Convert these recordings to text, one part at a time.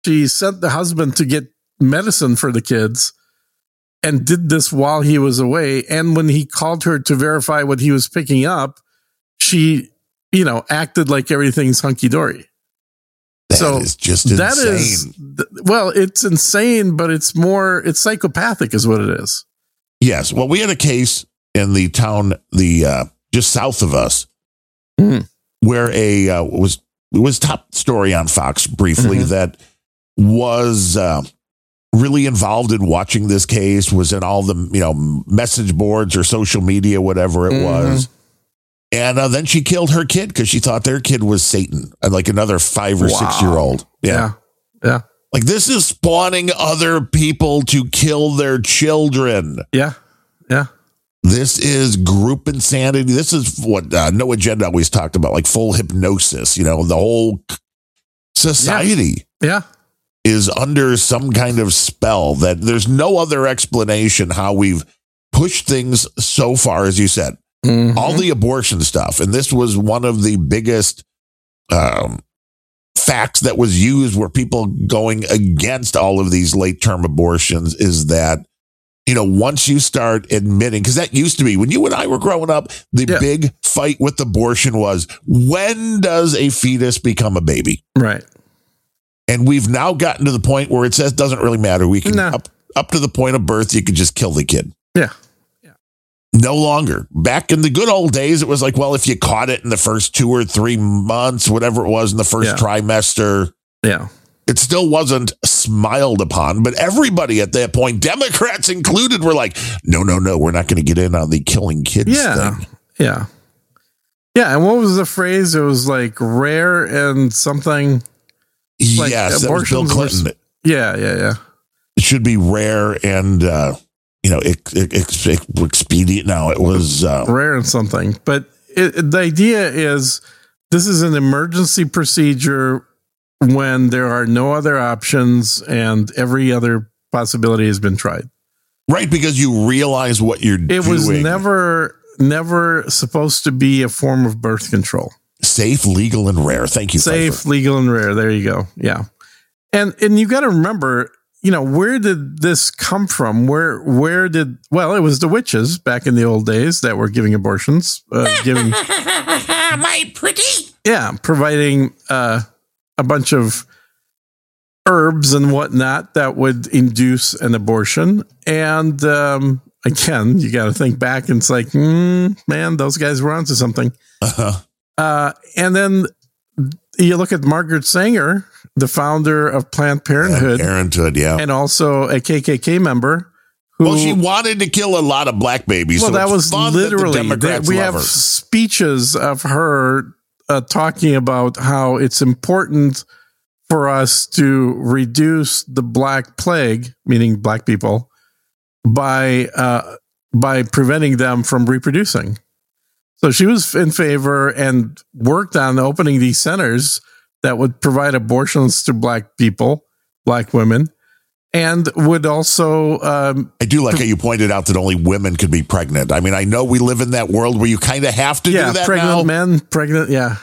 she sent the husband to get medicine for the kids and did this while he was away. And when he called her to verify what he was picking up, she, acted like everything's hunky dory. That is just insane. It's insane, but it's psychopathic is what it is. Yes. Well, we had a case in the town, just south of us, where it was top story on Fox briefly that was really involved in watching this case, was in all the, message boards or social media, whatever it was. And then she killed her kid because she thought their kid was Satan, like another 5 or 6 year old. Yeah. Like, this is spawning other people to kill their children. Yeah. This is group insanity. This is what No Agenda always talked about, like full hypnosis. The whole society is under some kind of spell that there's no other explanation how we've pushed things so far, as you said. All the abortion stuff. And this was one of the biggest facts that was used where people going against all of these late term abortions is that, once you start admitting, because that used to be when you and I were growing up, the big fight with abortion was, when does a fetus become a baby? Right. And we've now gotten to the point where it says, doesn't really matter. We can up to the point of birth, you can just kill the kid. Yeah. No longer. Back in the good old days, it was like, well, if you caught it in the first 2 or 3 months, whatever it was in the first trimester, it still wasn't smiled upon. But everybody at that point, Democrats included, were like, no, we're not going to get in on the killing kids thing. Yeah. And what was the phrase? It was like rare and something. Like yes, that was Bill Clinton. Yeah. It should be rare and, expedient. Now it was rare and something, but the idea is this is an emergency procedure when there are no other options and every other possibility has been tried. Right, because you realize what you're doing. It was never supposed to be a form of birth control. Safe, legal, and rare. Thank you. Safe, Pfeiffer. Legal, and rare. There you go. Yeah, and you got to remember. Where did this come from? Where did it was the witches back in the old days that were giving abortions, my pretty. Yeah, providing a bunch of herbs and whatnot that would induce an abortion. And again, you got to think back and it's like, man, those guys were onto something. And then you look at Margaret Sanger, the founder of Planned Parenthood. And also a KKK member. She wanted to kill a lot of black babies. Well, so that was literally, we have her. speeches of her talking about how it's important for us to reduce the Black Plague, meaning black people, by preventing them from reproducing. So she was in favor and worked on opening these centers that would provide abortions to black people, black women, and would also... I do like how you pointed out that only women could be pregnant. I mean, I know we live in that world where you kind of have to do that pregnant now. Men, pregnant, And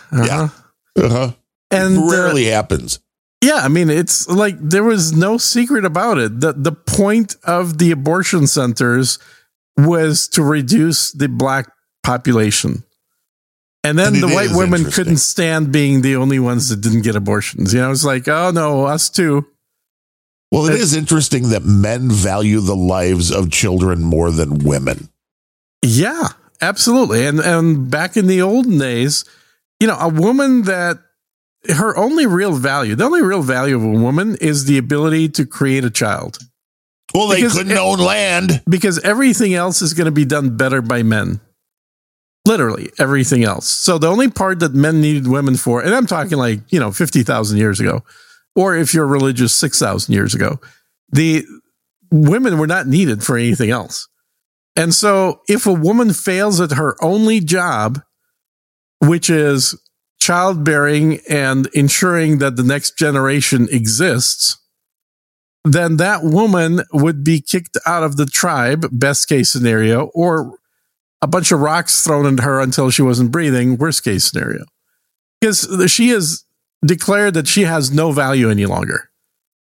it rarely happens. Yeah, I mean, it's like there was no secret about it. The point of the abortion centers was to reduce the black population. And then the white women couldn't stand being the only ones that didn't get abortions. It's like, oh no, us too. Well, it is interesting that men value the lives of children more than women. Yeah, absolutely. And back in the olden days, a woman that the only real value of a woman is the ability to create a child. Well, they couldn't own land. Because everything else is going to be done better by men. Literally everything else. So the only part that men needed women for, and I'm talking like, 50,000 years ago, or if you're religious, 6,000 years ago, the women were not needed for anything else. And so if a woman fails at her only job, which is childbearing and ensuring that the next generation exists, then that woman would be kicked out of the tribe, best case scenario, or a bunch of rocks thrown at her until she wasn't breathing, worst case scenario. Because she has declared that she has no value any longer.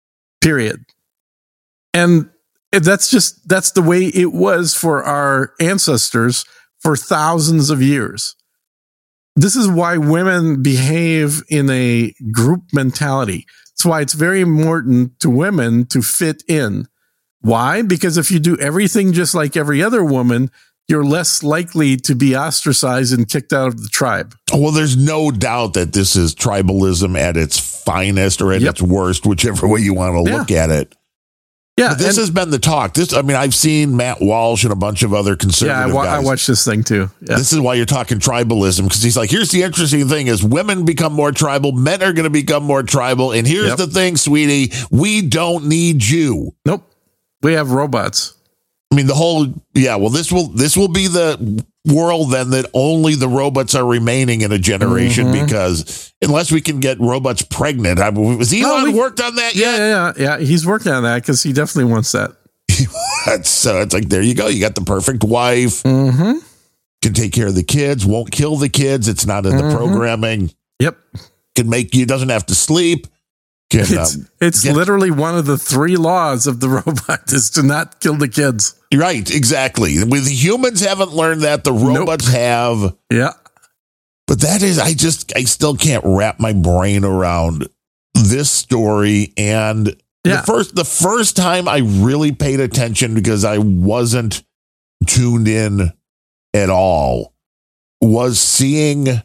period. And that's the way it was for our ancestors for thousands of years. This is why women behave in a group mentality. That's why it's very important to women to fit in. Why? Because if you do everything just like every other woman, you're less likely to be ostracized and kicked out of the tribe. Well, there's no doubt that this is tribalism at its finest or at its worst, whichever way you want to look at it. Yeah, but this has been the talk. I've seen Matt Walsh and a bunch of other conservative guys. I watched this thing too. Yeah. This is why you're talking tribalism, because he's like, here's the interesting thing is women become more tribal, men are going to become more tribal. And here's the thing, sweetie, we don't need you. Nope. We have robots. I mean, this will be the world then that only the robots are remaining in a generation, because unless we can get robots pregnant, has Elon worked on that yet? Yeah. He's working on that because he definitely wants that. So it's like, there you go. You got the perfect wife. Can take care of the kids, won't kill the kids. It's not in the programming. Yep. Can make you, doesn't have to sleep. It's literally one of the 3 laws of the robot is to not kill the kids. Right, exactly. With humans haven't learned that, the robots have. Yeah. But that is, I still can't wrap my brain around this story. And the first time I really paid attention, because I wasn't tuned in at all, was seeing a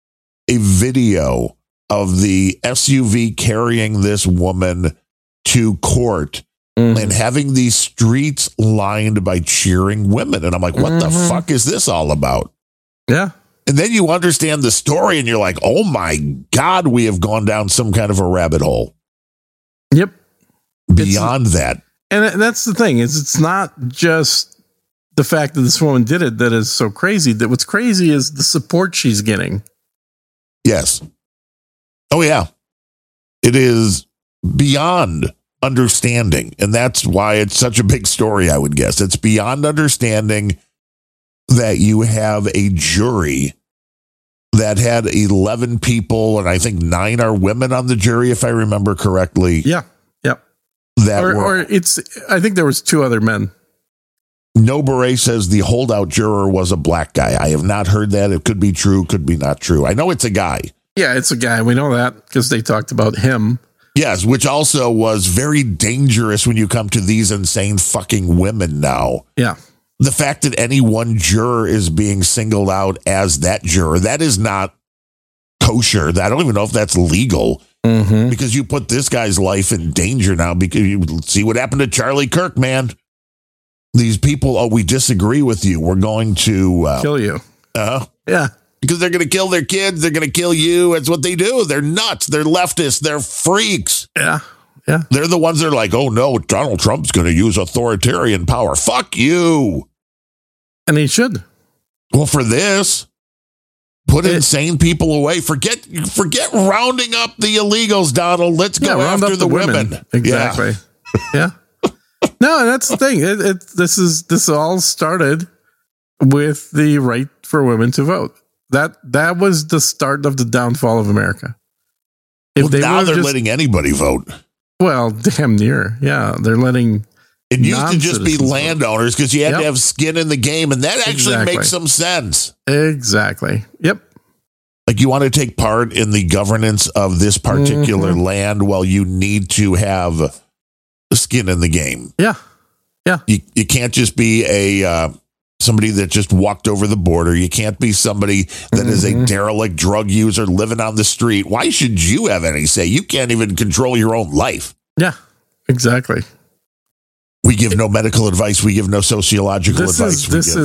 video of the SUV carrying this woman to court and having these streets lined by cheering women. And I'm like, what the fuck is this all about? Yeah. And then you understand the story and you're like, oh my God, we have gone down some kind of a rabbit hole. Yep. Beyond that. And that's the thing, is it's not just the fact that this woman did it that is so crazy. That what's crazy is the support she's getting. Yes. Oh, yeah. It is beyond understanding. And that's why it's such a big story, I would guess. It's beyond understanding that you have a jury that had 11 people, and I think 9 are women on the jury, if I remember correctly. Yeah. Yep. I think there was 2 other men. No Beret says the holdout juror was a black guy. I have not heard that. It could be true, could be not true. I know it's a guy. Yeah, it's a guy. We know that because they talked about him. Yes, which also was very dangerous when you come to these insane fucking women now. Yeah. The fact that any one juror is being singled out as that juror, that is not kosher. I don't even know if that's legal, because you put this guy's life in danger now, because you see what happened to Charlie Kirk, man. These people, we disagree with you. We're going to kill you. Yeah. Because they're going to kill their kids. They're going to kill you. It's what they do. They're nuts. They're leftists. They're freaks. Yeah. Yeah. They're the ones that are like, oh, no, Donald Trump's going to use authoritarian power. Fuck you. And he should. Well, for this, put insane people away. Forget rounding up the illegals, Donald. Let's go after the women. Exactly. Yeah. No, that's the thing. This all started with the right for women to vote. That was the start of the downfall of America. Now they're letting anybody vote. Well, damn near. Yeah, they're letting. It used to just be landowners because you had to have skin in the game, and that actually makes some sense. Exactly. Yep. Like, you want to take part in the governance of this particular land, well, you need to have skin in the game. Yeah. Yeah. You can't just be a somebody that just walked over the border. You can't be somebody that is a derelict drug user living on the street. Why should you have any say? You can't even control your own life. Yeah, exactly. We give no medical advice. We give no sociological advice.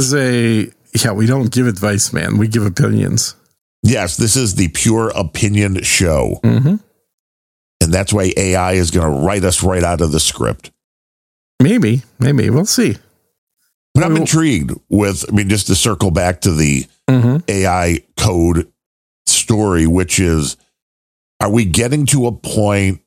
We don't give advice, man. We give opinions. Yes, this is the pure opinion show. And that's why AI is going to write us right out of the script. Maybe. We'll see. But I'm intrigued with, just to circle back to the AI code story, which is, are we getting to a point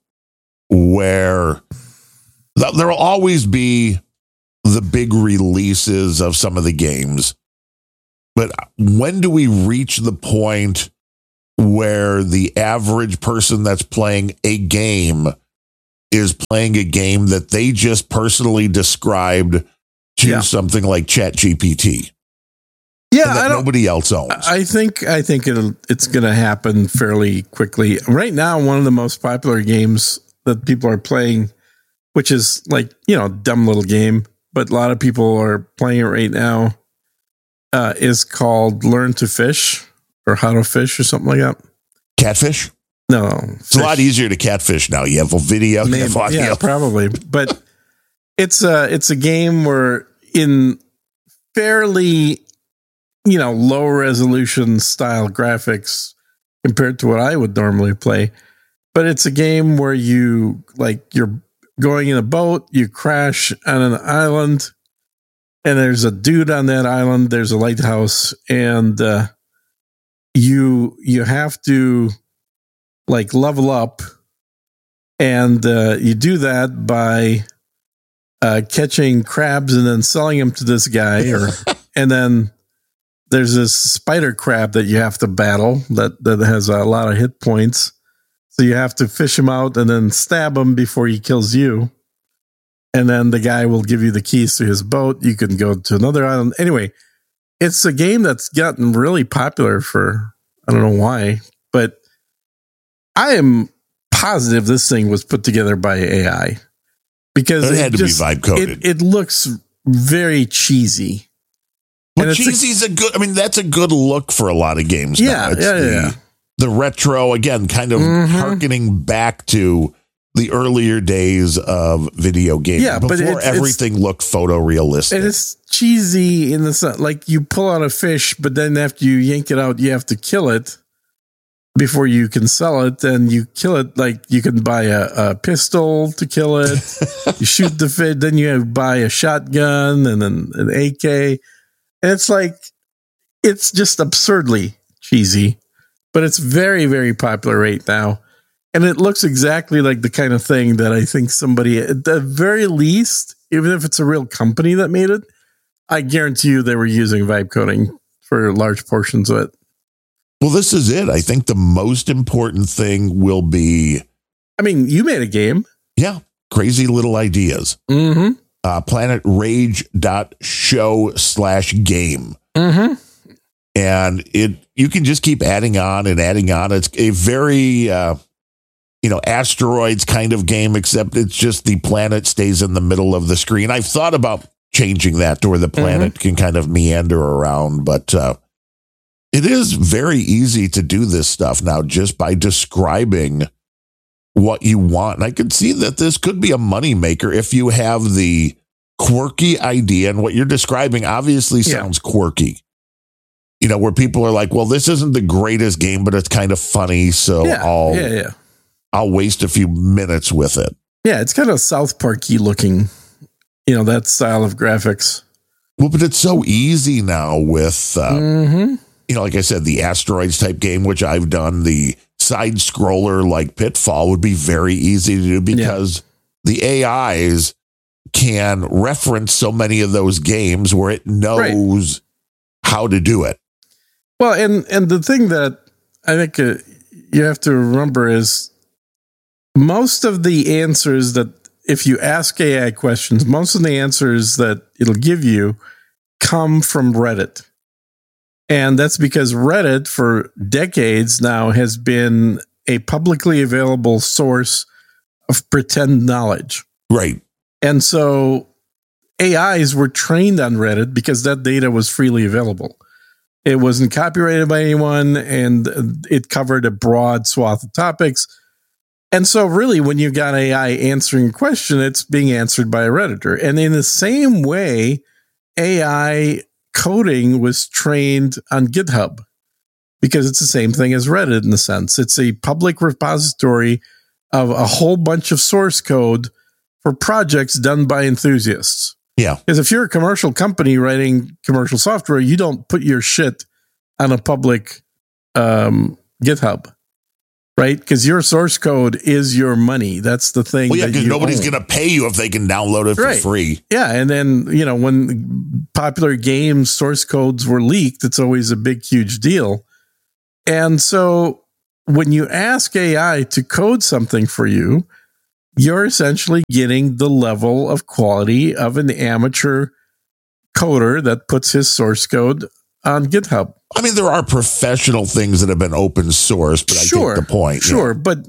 where there will always be the big releases of some of the games, but when do we reach the point where the average person that's playing a game is playing a game that they just personally described to something like ChatGPT. Yeah, nobody else owns. I think it's going to happen fairly quickly. Right now, one of the most popular games that people are playing, which is like, dumb little game, but a lot of people are playing it right now, is called Learn to Fish or How to Fish or something like that. Catfish? No. It's a lot easier to catfish now. You have a video, you have audio. Yeah, probably. But it's a game where in fairly, low resolution style graphics compared to what I would normally play. But it's a game where you're going in a boat, you crash on an island, and there's a dude on that island. There's a lighthouse, and you have to level up, and you do that by catching crabs and then selling them to this guy, and then there's this spider crab that you have to battle that has a lot of hit points. So you have to fish him out and then stab him before he kills you. And then the guy will give you the keys to his boat. You can go to another island. Anyway, it's a game that's gotten really popular for, I don't know why, but I am positive this thing was put together by AI because it had to be vibe coded. It looks very cheesy. But cheesy's that's a good look for a lot of games. Yeah, now. The retro, again, kind of hearkening back to the earlier days of video games. Yeah, before everything looked photorealistic. And it's cheesy in the sense, like you pull out a fish, but then after you yank it out, you have to kill it before you can sell it. And you kill it, like you can buy a pistol to kill it. You shoot the fish, then you buy a shotgun and then an AK. And it's just absurdly cheesy, but it's very, very popular right now. And it looks exactly like the kind of thing that I think somebody, at the very least, even if it's a real company that made it, I guarantee you they were using vibe coding for large portions of it. Well, this is it. I think the most important thing will be... you made a game. Yeah. Crazy Little Ideas. Mm-hmm. PlanetRage.show/game. Mm-hmm. And you can just keep adding on and adding on. It's a very, asteroids kind of game, except it's just the planet stays in the middle of the screen. I've thought about changing that to where the planet can kind of meander around, but it is very easy to do this stuff now just by describing what you want. And I could see that this could be a moneymaker if you have the quirky idea, and what you're describing obviously sounds quirky. Where people are like, well, this isn't the greatest game, but it's kind of funny. So I'll waste a few minutes with it. Yeah. It's kind of South Park-y looking, that style of graphics. Well, but it's so easy now with, like I said, the asteroids type game, which I've done. The side scroller like Pitfall would be very easy to do because the AIs can reference so many of those games where it knows how to do it. Well, and the thing that I think you have to remember is most of the answers that, if you ask AI questions, most of the answers that it'll give you come from Reddit. And that's because Reddit for decades now has been a publicly available source of pretend knowledge. Right. And so AIs were trained on Reddit because that data was freely available. It wasn't copyrighted by anyone, and it covered a broad swath of topics. And so really, when you got AI answering a question, it's being answered by a Redditor. And in the same way, AI coding was trained on GitHub because it's the same thing as Reddit in a sense. It's a public repository of a whole bunch of source code for projects done by enthusiasts. Yeah. Because if you're a commercial company writing commercial software, you don't put your shit on a public GitHub, right? Because your source code is your money. That's the thing. Well, yeah, because nobody's going to pay you if they can download it for free. Yeah. And then, when popular games source codes were leaked, it's always a big, huge deal. And so when you ask AI to code something for you, you're essentially getting the level of quality of an amateur coder that puts his source code on GitHub. I mean, there are professional things that have been open source, but Sure, I take the point. Sure, but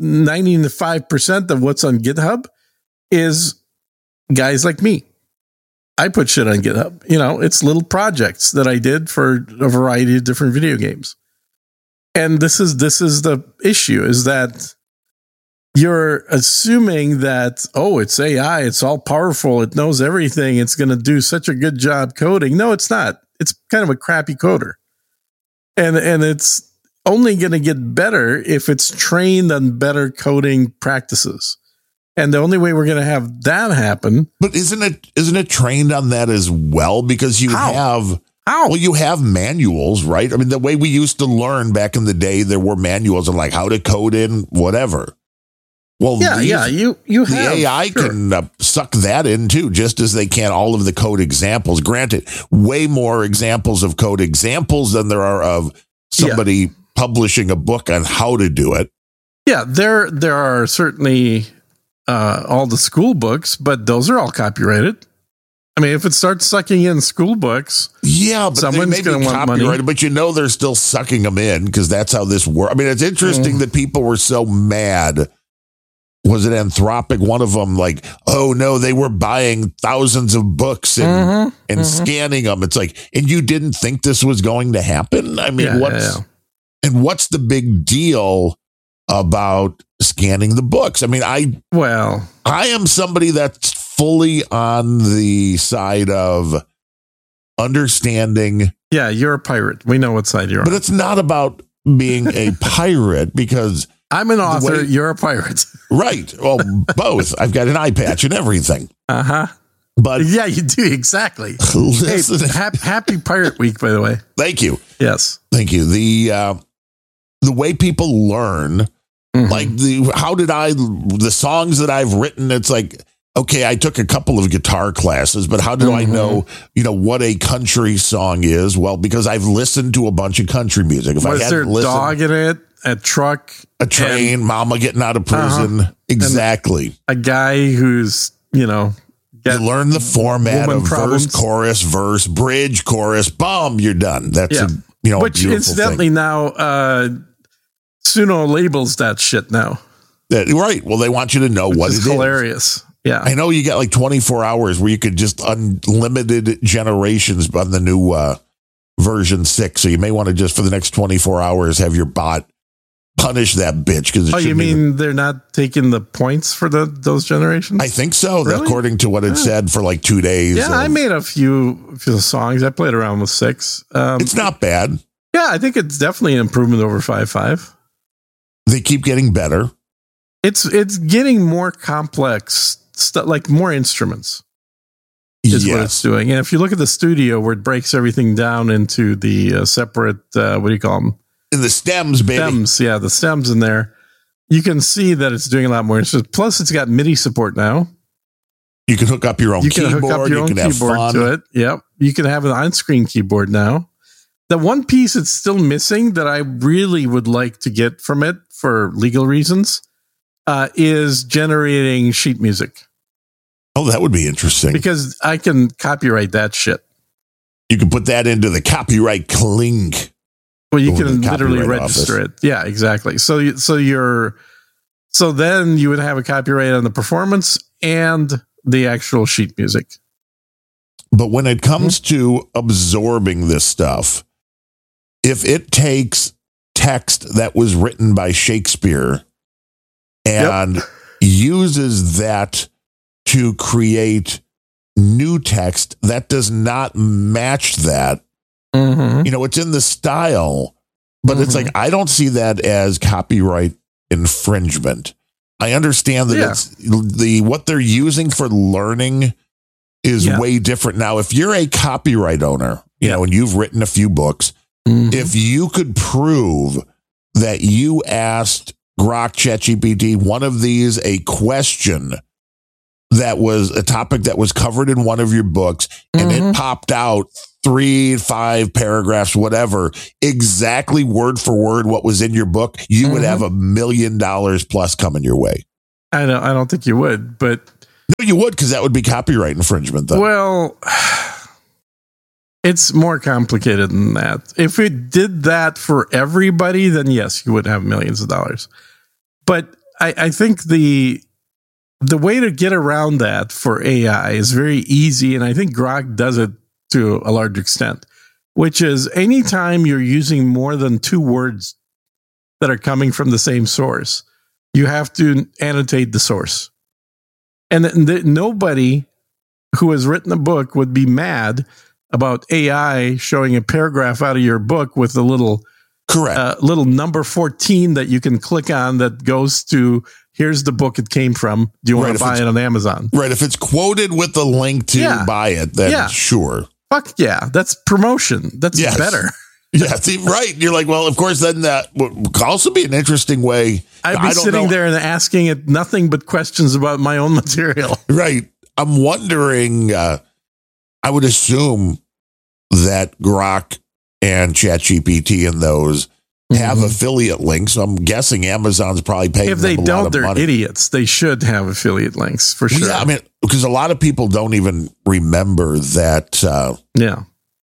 95% of what's on GitHub is guys like me. I put shit on GitHub. It's little projects that I did for a variety of different video games. And this is the issue, is that you're assuming that, it's AI, it's all powerful, it knows everything, it's going to do such a good job coding. No, it's not. It's kind of a crappy coder. And it's only going to get better if it's trained on better coding practices. And the only way we're going to have that happen. But isn't it trained on that as well? Because you have manuals, right? I mean, the way we used to learn back in the day, there were manuals of like how to code in whatever. Well, you have the AI can suck that in too, just as they can all of the code examples. Granted, way more examples of code examples than there are of somebody publishing a book on how to do it. Yeah, there are certainly all the school books, but those are all copyrighted. I mean, if it starts sucking in school books, but someone's going to want money. But they're still sucking them in because that's how this works. I mean, it's interesting that people were so mad. Was it Anthropic? One of them, like, oh no, they were buying thousands of books and scanning them. It's like, and you didn't think this was going to happen? I mean, what's the big deal about scanning the books? I mean, I am somebody that's fully on the side of understanding. Yeah, you're a pirate. We know what side you're on. But it's not about being a pirate because I'm an author. You're a pirate. Right. Well, both. I've got an eye patch and everything. Uh-huh. But yeah, you do. Exactly. Listen, hey, happy Pirate Week, by the way. Thank you. Yes. Thank you. The way people learn, like the songs that I've written, it's like, okay, I took a couple of guitar classes, but how do I know, what a country song is? Well, because I've listened to a bunch of country music. If Was there a dog in it? A truck? A train, mama getting out of prison. Exactly. A guy who's, you learn the format of verse, bridge, chorus, boom, you're done. That's which incidentally thing. Now Suno labels that shit now. Right. Well, they want you to know what it is. Hilarious. Yeah. I know you got like 24 hours where you could just unlimited generations on the new version 6. So you may want to just for the next 24 hours have your bot punish that bitch. Because you mean they're not taking the points for those generations? I think so. Really? According to what it said for like 2 days. Yeah, I made a few songs. I played around with 6. It's not bad. Yeah, I think it's definitely an improvement over 5.5. They keep getting better. It's getting more complex stuff, like more instruments is what it's doing. And if you look at the studio where it breaks everything down into the separate, what do you call them? In the stems, baby. Stems, yeah, the stems in there. You can see that it's doing a lot more instruments. Plus, it's got MIDI support now. You can hook up your own keyboard. You can hook up your own keyboard to it. Yep. You can have an on-screen keyboard now. The one piece it's still missing that I really would like to get from it for legal reasons is generating sheet music. Oh, that would be interesting. Because I can copyright that shit. You can put that into the copyright clink. Well, you can literally register it. Yeah, exactly. So then you would have a copyright on the performance and the actual sheet music. But when it comes to absorbing this stuff, if it takes text that was written by Shakespeare and uses that to create new text that does not match that, it's in the style, but it's like, I don't see that as copyright infringement. I understand that it's what they're using for learning is way different. Now, if you're a copyright owner, and you've written a few books, if you could prove that you asked Grok, ChatGPT, one of these, a question that was a topic that was covered in one of your books, and it popped out 3-5 paragraphs, whatever, exactly word for word what was in your book, you would have $1 million plus coming your way. I don't think you would, but No, you would, because that would be copyright infringement, though. well, it's more complicated than that. If it did that for everybody, then yes, you would have millions of dollars. But I think the way to get around that for AI is very easy, and I think Grok does it to a large extent, which is anytime you're using more than 2 words that are coming from the same source, you have to annotate the source. And nobody who has written a book would be mad about AI showing a paragraph out of your book with a little Correct. Little number 14 that you can click on that goes to, here's the book it came from. Do you want to buy it on Amazon? Right. If it's quoted with the link to buy it, then sure. Fuck yeah. That's promotion. That's better. Yeah, see, right. You're like, well, of course, then that would also be an interesting way. I'd be sitting there and asking it nothing but questions about my own material. Right. I'm wondering, I would assume that Grok and ChatGPT and those have affiliate links. So I'm guessing Amazon's probably paying them a lot of money. If they don't, they're idiots. They should have affiliate links for sure. Yeah, I mean, because a lot of people don't even remember that. Well,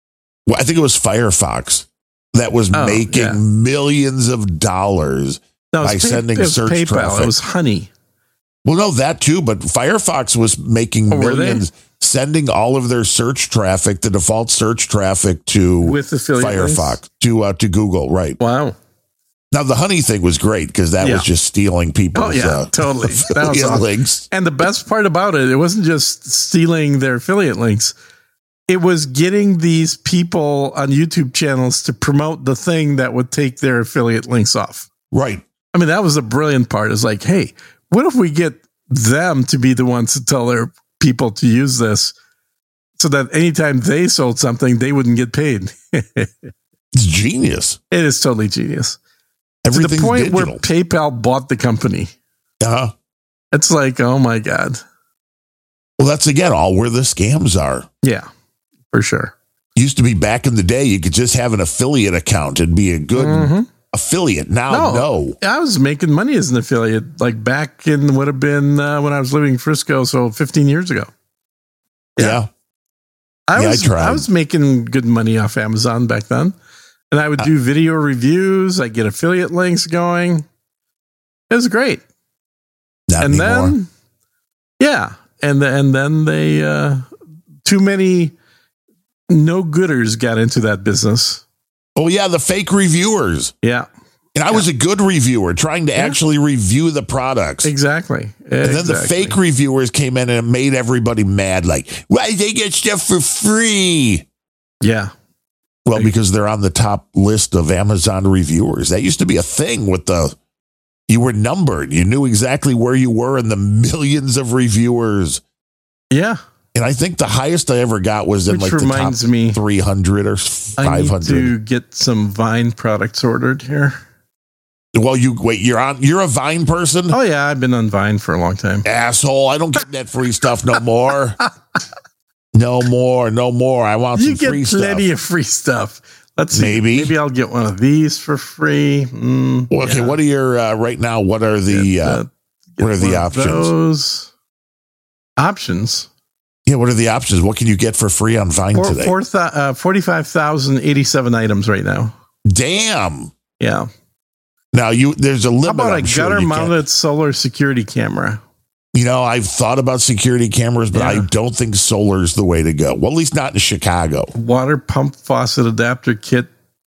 I think it was Firefox that was making millions of dollars by sending search PayPal. traffic. It was Honey. Well, no, that too, but Firefox was making millions, sending all of their search traffic, the default search traffic to Firefox, to Google, right? Wow. Now, the Honey thing was great because that was just stealing people's totally. That was awesome. Links. And the best part about it wasn't just stealing their affiliate links. It was getting these people on YouTube channels to promote the thing that would take their affiliate links off. Right. I mean, that was the brilliant part. It's like, hey, what if we get them to be the ones to tell their people to use this so that anytime they sold something, they wouldn't get paid? It's genius. It is totally genius. Everything's to the point digital. where PayPal bought the company. Uh-huh. It's like, oh my God. Well, that's again all where the scams are. Yeah, for sure. Used to be back in the day, you could just have an affiliate account and be a good affiliate. Now, no. I was making money as an affiliate, like back in would have been when I was living in Frisco, so 15 years ago. Yeah. I was making good money off Amazon back then. And I would do video reviews. I get affiliate links going. It was great. Not anymore. And then they too many no-gooders got into that business. Oh yeah, the fake reviewers. Yeah. And I was a good reviewer trying to actually review the products. Exactly. And then the fake reviewers came in and it made everybody mad. Like, why they get stuff for free? Yeah. Well, because they're on the top list of Amazon reviewers. That used to be a thing you were numbered. You knew exactly where you were in the millions of reviewers. Yeah. And I think the highest I ever got was in the top 300 or 500. I need to get some Vine products ordered here. Well, you're a Vine person? Oh yeah, I've been on Vine for a long time. Asshole, I don't get that free stuff no more. No more. I want some free stuff. You get plenty of free stuff. Let's see. Maybe I'll get one of these for free. Okay, what are your right now? What are the options? Those options. Yeah, what are the options? What can you get for free on Vine today? 45,087 items right now. Damn. Yeah. Now there's a limit. How about a gutter-mounted solar security camera? I've thought about security cameras, but I don't think solar is the way to go. Well, at least not in Chicago. Water pump faucet adapter kit.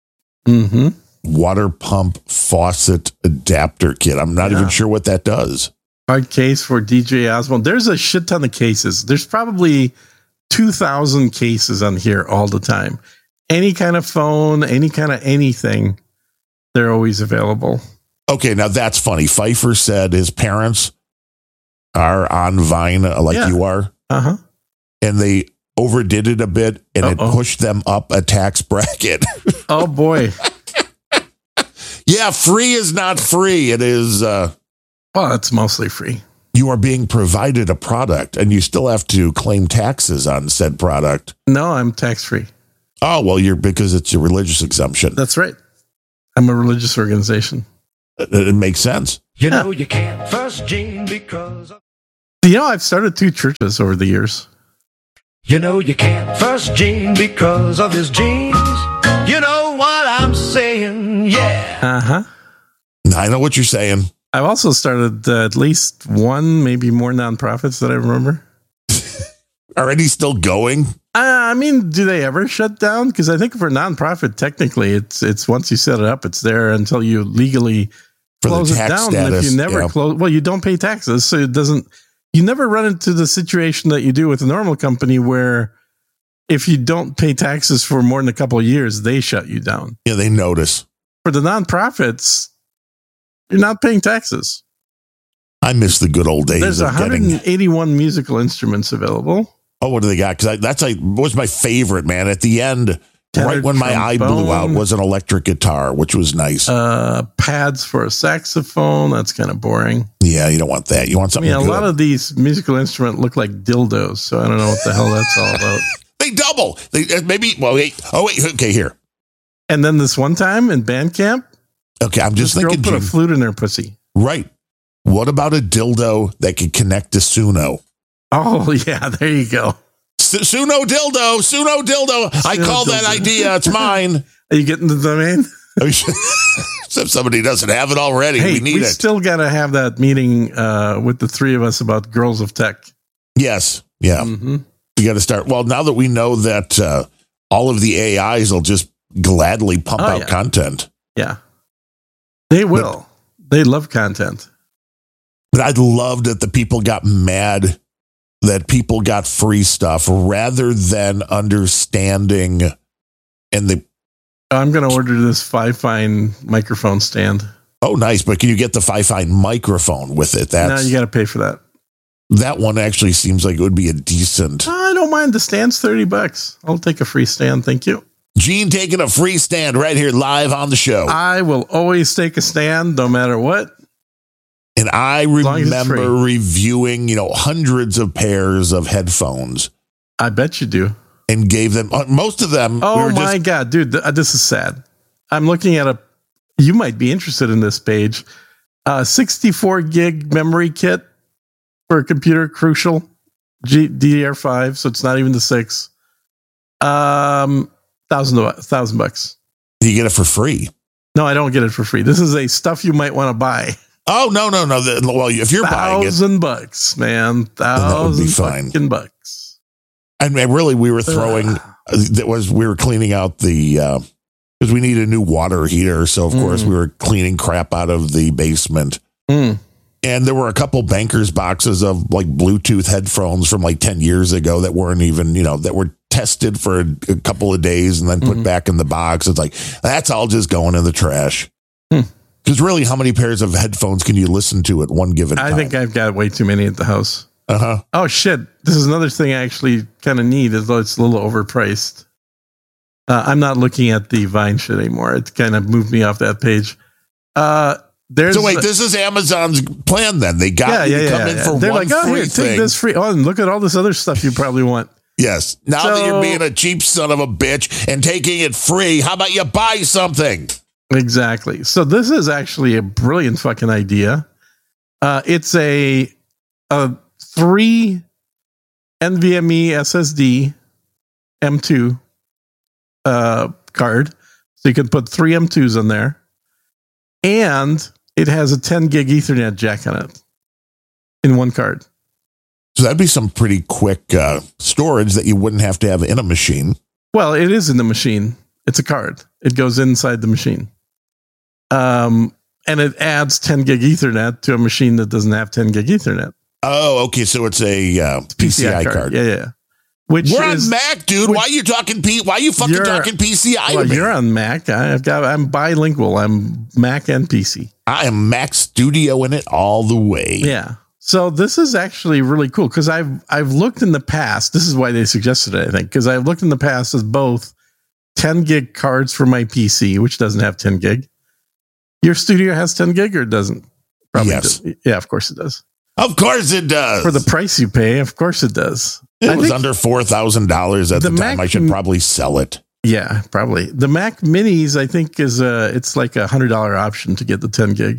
Water pump faucet adapter kit. I'm not even sure what that does. Hard case for DJ Osmond. There's a shit ton of cases. There's probably 2,000 cases on here all the time. Any kind of phone, any kind of anything, they're always available. Okay, now that's funny. Pfeiffer said his parents are on Vine you are. Uh-huh. And they overdid it a bit and it pushed them up a tax bracket. Oh, boy. Yeah, free is not free. It is... Well, it's mostly free. You are being provided a product and you still have to claim taxes on said product. No, I'm tax-free. Oh, well, because it's a religious exemption. That's right. I'm a religious organization. It makes sense. You know you can't trust Gene because of... I've started 2 churches over the years. You know you can't trust Gene because of his genes. You know what I'm saying, yeah. Uh-huh. I know what you're saying. I've also started at least 1, maybe more nonprofits that I remember. Are any still going? I mean, do they ever shut down? Because I think for a nonprofit, technically, it's once you set it up, it's there until you legally close it down. Status, if you never close, well, you don't pay taxes, so it doesn't. You never run into the situation that you do with a normal company where if you don't pay taxes for more than a couple of years, they shut you down. Yeah, they notice. For the nonprofits, you're not paying taxes. I miss the good old days. There's 181 musical instruments available. Oh, what do they got? Because that's was my favorite, man. At the end, right when my eye blew out, was an electric guitar, which was nice. Pads for a saxophone. That's kind of boring. Yeah, you don't want that. You want something good. A lot of these musical instruments look like dildos, so I don't know what the hell that's all about. They double. Okay, here. And then this one time in band camp, okay, I'm just this thinking. Girl put a flute in her pussy. Right. What about a dildo that could connect to Suno? Oh, yeah, there you go. Suno dildo. I call that idea. It's mine. Are you getting the domain? If somebody doesn't have it already, hey, we need it. We still got to have that meeting with the 3 of us about Girls of Tech. Yes. Yeah. Mm-hmm. We got to start. Well, now that we know that all of the AIs will just gladly pump out content. Yeah. They will. They love content. But I loved that the people got mad that people got free stuff rather than understanding. And I'm going to order this Fifine microphone stand. Oh, nice. But can you get the Fifine microphone with it? No, you got to pay for that. That one actually seems like it would be a decent. I don't mind. The stand's $30. I'll take a free stand. Thank you. Gene taking a free stand right here live on the show. I will always take a stand no matter what. And I remember reviewing, hundreds of pairs of headphones. I bet you do. And gave them, most of them. Oh my God, dude, this is sad. I'm looking at you might be interested in this page. 64 gig memory kit for a computer, Crucial DDR5. So it's not even the 6. $1,000. You get it for free. No, I don't get it for free. This is a stuff you might want to buy. Oh, no. Well, if you're buying it, $1,000, man, $1,000. And really, we were throwing. We were cleaning out the because we need a new water heater. So of course we were cleaning crap out of the basement. And there were a couple bankers boxes of like Bluetooth headphones from like 10 years ago that weren't even that were tested for a couple of days and then put back in the box. It's like that's all just going in the trash. Because really, how many pairs of headphones can you listen to at one given time? I think I've got way too many at the house. Uh-huh. Oh, shit. This is another thing I actually kind of need, although it's a little overpriced. I'm not looking at the Vine shit anymore. It kind of moved me off that page. So wait, this is Amazon's plan then. They got you to come in for They're one like, free here, thing. take this free. Oh, and look at all this other stuff you probably want. Yes. Now that you're being a cheap son of a bitch and taking it free, how about you buy something? Exactly. So this is actually a brilliant fucking idea. It's a 3 NVMe SSD M2 card. So you can put 3 M2s in there. And it has a 10 gig Ethernet jack on it in one card. So that'd be some pretty quick storage that you wouldn't have to have in a machine. Well, it is in the machine. It's a card. It goes inside the machine. And it adds 10 gig Ethernet to a machine that doesn't have 10 gig Ethernet. Oh, okay. So it's a PCI card. Yeah. We're on Mac, dude. Why are you talking Why are you fucking talking PCI? Well, you're on Mac. I'm bilingual. I'm Mac and PC. I am Mac Studio in it all the way. Yeah. So this is actually really cool because I've looked in the past. This is why they suggested it, I think, because I've looked in the past as both 10 gig cards for my PC, which doesn't have 10 gig. Your studio has 10 gig or doesn't? Probably yes. Does. Yeah, of course it does. Of course it does. For the price you pay, of course it does. It was under $4,000 at the time. I should probably sell it. Yeah, probably. The Mac Minis, I think, is it's like $100 option to get the 10 gig,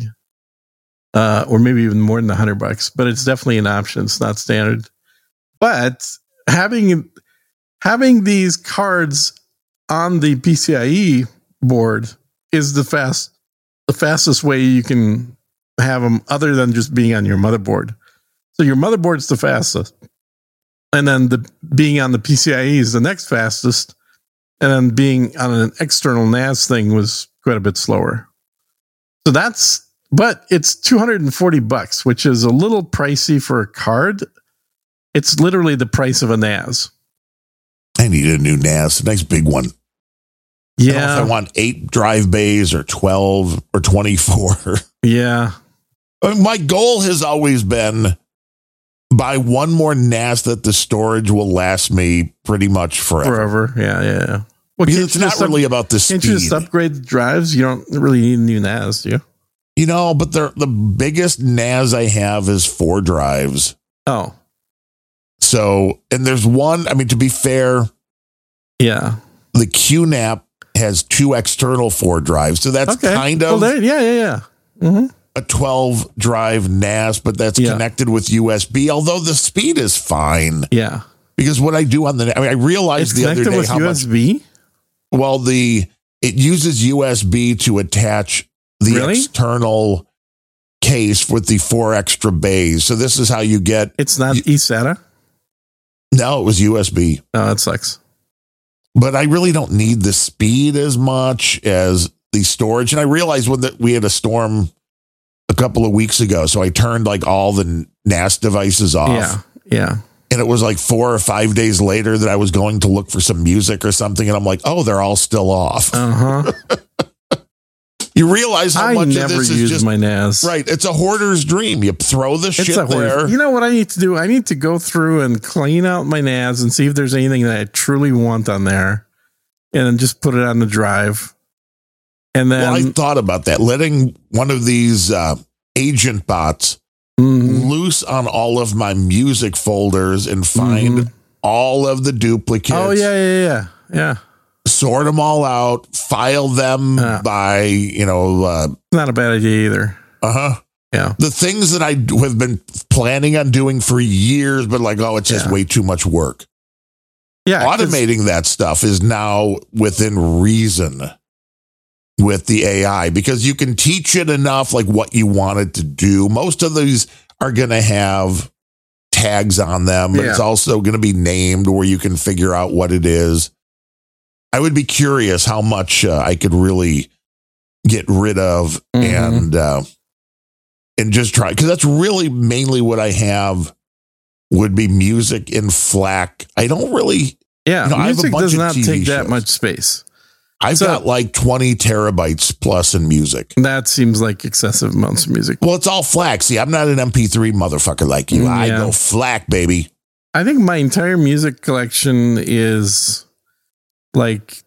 or maybe even more than $100. But it's definitely an option. It's not standard. But having these cards on the PCIe board is the fastest way you can have them, other than just being on your motherboard. So your motherboard's the fastest, and then being on the PCIe is the next fastest. And then being on an external NAS thing was quite a bit slower. So but it's $240, which is a little pricey for a card. It's literally the price of a NAS. I need a new NAS, a nice big one. Yeah. I don't know if I want 8 drive bays or 12 or 24. Yeah. My goal has always been buy one more NAS that the storage will last me pretty much forever. Yeah. Well, because it's not really about the speed. Can't you just upgrade the drives? You don't really need a new NAS, do you? You know, but the biggest NAS I have is 4 drives. Oh. So, and there's one, I mean, to be fair, yeah, the QNAP has 2 external 4 drives. So that's kind of yeah. Mm-hmm. a 12 drive NAS, but that's connected with USB, although the speed is fine. Yeah. Because what I do on I realized the other day with how USB? much. Well, it uses USB to attach the external case with the 4 extra bays. So this is how you get. It's not eSATA? No, it was USB. Oh, that sucks. But I really don't need the speed as much as the storage. And I realized we had a storm a couple of weeks ago, so I turned like all the NAS devices off. Yeah. And it was like 4 or 5 days later that I was going to look for some music or something. And I'm like, oh, they're all still off. Uh-huh. You realize how much of this is just my NAS. Right. It's a hoarder's dream. You throw the shit there. You know what I need to do? I need to go through and clean out my NAS and see if there's anything that I truly want on there, and then just put it on the drive. And then I thought about that, letting one of these agent bots loose on all of my music folders and find all of the duplicates. Oh, yeah. Sort them all out, file them by, not a bad idea either. Uh-huh. Yeah. The things that I have been planning on doing for years, but it's just way too much work. Yeah. Automating that stuff is now within reason with the AI, because you can teach it enough like what you want it to do. Most of these are going to have tags on them, but it's also going to be named where you can figure out what it is. I would be curious how much I could really get rid of and just try, because that's really mainly what I have would be music in FLAC. I don't really. Yeah, music does not take shows. That much space. I've got like 20 terabytes plus in music. That seems like excessive amounts of music. Well, it's all FLAC. See, I'm not an MP3 motherfucker like you. I go FLAC, baby. I think my entire music collection is like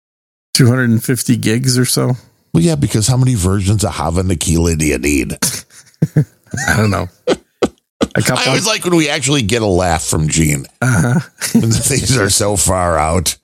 250 gigs or so. Well, yeah, because how many versions of Hava Nagila do you need? I don't know. I always like when we actually get a laugh from Gene. When things are so far out.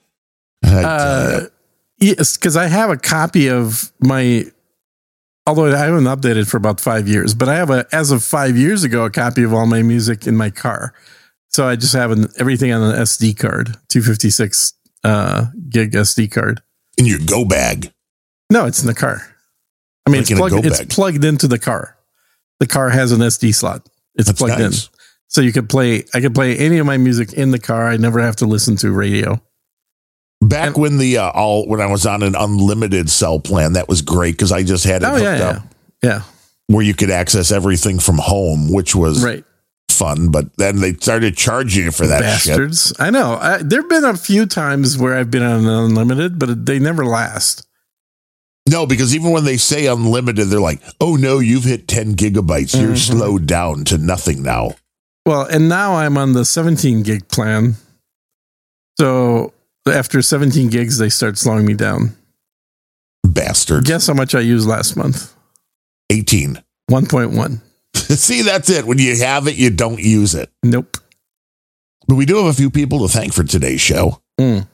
Yes, because I have a copy of my, although I haven't updated for about 5 years, but I have as of 5 years ago, a copy of all my music in my car. So I just have everything on an SD card, 256 gig SD card. In your go bag? No, it's in the car. I mean, it's plugged into the car. The car has an SD slot. It's plugged in. So I can play any of my music in the car. I never have to listen to radio. Back when when I was on an unlimited cell plan, that was great because I just had it hooked up. Yeah. Where you could access everything from home, which was fun. But then they started charging you for that bastards. Shit. I know. There have been a few times where I've been on unlimited, but they never last. No, because even when they say unlimited, they're like, oh, no, you've hit 10 gigabytes. You're slowed down to nothing now. Well, and now I'm on the 17 gig plan. So after 17 gigs, they start slowing me down. Bastards. Guess how much I used last month? 18. 1.1. See, that's it. When you have it, you don't use it. Nope. But we do have a few people to thank for today's show.